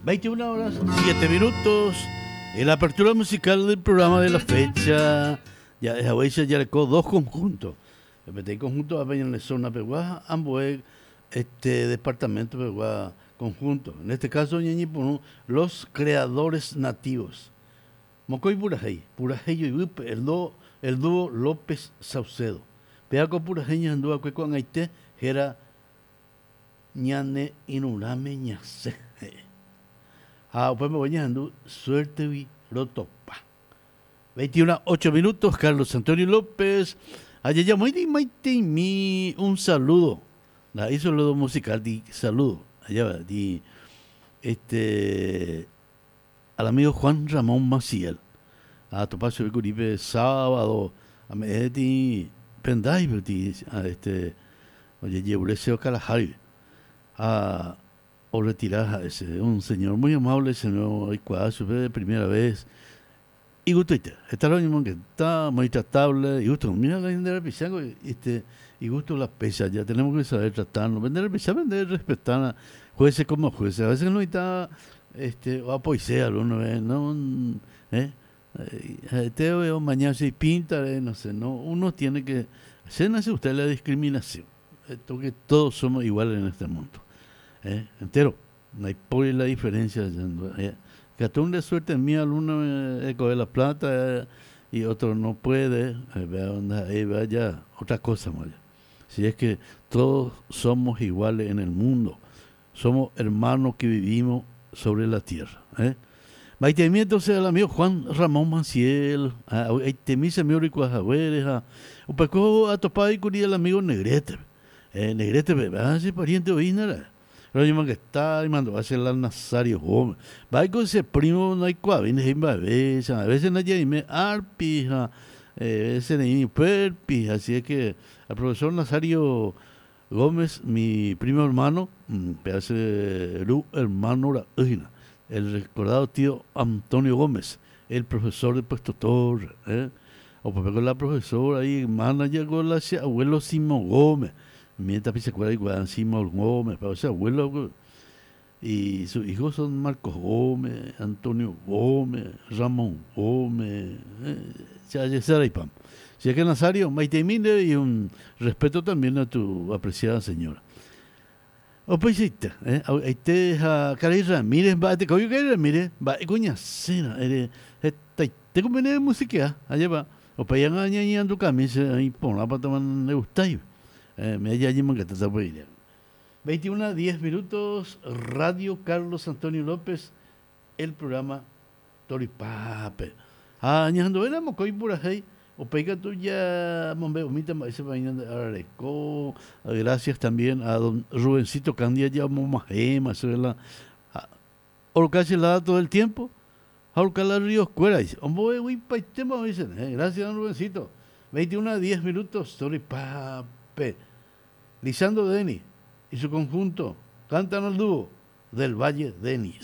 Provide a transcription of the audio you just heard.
21 horas, 7 minutos. En la apertura musical del programa de la fecha, ya esa vez ya recó dos conjuntos. El conjunto a en la zona Peguá, ambos departamento Peguá conjunto. En este caso, Ñañipunú, los creadores nativos. Mocoy Purajey, Purajeyo y Wipe, el dúo López Saucedo. Peaco Purajeña andúa cuecuan aite, era ñane inurame ñase. Pues me voy a suerte y rotopa. 21, 8 minutos, Carlos Antonio López. Ayer ya muy mi un saludo. La hizo lo musical di saludo. Allá va, di al amigo Juan Ramón Maciel. A topacio de Curibe sábado. A me di pendai di oye llevurese Calajari. O retirar ese un señor muy amable, señor Icuazo, de primera vez. Y gusto está lo mismo que está muy tratable. Y gusto, mira la gente del Pizango, y gusto las pesas, ya tenemos que saber tratarnos. Vender el Pizango, vender, respetar a jueces como jueces. A veces no está, o a poesía, uno ve, no, o mañana se pinta, no sé, no, uno tiene que, hacerse usted la discriminación. Esto que todos somos iguales en este mundo. Entero, no hay por la diferencia. Que hasta una suerte mía, uno coge la plata y otro no puede, vaya otra cosa, vaya. Si es que todos somos iguales en el mundo, somos hermanos que vivimos sobre la tierra. Entonces el amigo Juan Ramón Maciel, temisa mi orico a Javeres, un poco a topar y con el amigo Negrete. Negrete, ese pariente oínara. Pero yo que está, y mandó a hacer la Nazario Gómez. Va con ese primo, no hay cuavines, a veces no hay me arpi, ese ni perpi. Así es que el profesor Nazario Gómez, mi primo hermano, hermano, el recordado tío Antonio Gómez, el profesor de Puesto Torre, o pues con la profesora ahí, manager con la abuelo Simón Gómez. Mientras se acuerda igual Simón Gómez, pero ese abuelo y sus hijos son Marcos Gómez, Antonio Gómez, Ramón Gómez, Pam. Si es que Nazario, Maitemine y un respeto también a tu apreciada señora. O pues ahí te Caray Ramírez, va, te cogió Caray Ramírez, va, coña cena, te conviene de música, allá va, o para allá añadiendo camisa, ahí pon la pata man le gusta. Me haya allí que te 21, 10 minutos, Radio Carlos Antonio López, el programa Toripape. Añando era mocoy purajay, o pega tuya, mombe, omita, ese vaina de Arareco. Gracias también a don Rubencito Candía, ya momajema, se ve la. Orcase la todo el tiempo, ahorca la río escuela, dice, hombre, güey, paitema, dicen, gracias, don Rubencito. 21, 10 minutos, Toripape. Lisandro Denis y su conjunto cantan al dúo del Valle Denis.